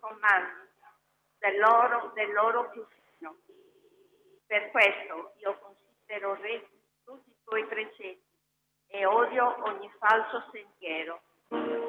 comandi del loro più fino. Per questo io considero retti tutti i tuoi precetti e odio ogni falso sentiero.